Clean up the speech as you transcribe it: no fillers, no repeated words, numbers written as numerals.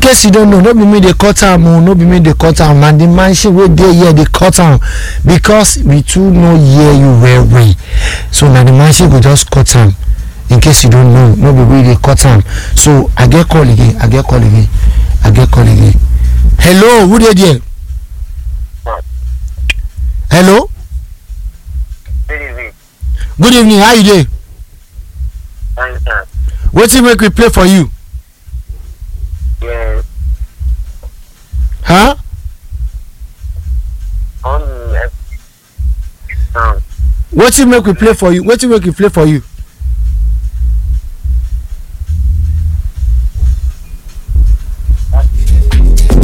case you don't know, no be me dey cut am, no be me dey cut am, and the machine wey dey here dey cut am because we too no hear you well. So na the machine go just cut am. In case you don't know, no be we dey cut am. So I get call again. Hello, who dey there? Hello. Good evening. How you dey? Fine, sir. Wetin make we play for you? Yeah. Huh? Wetin make we play for you? Wetin make we play for you?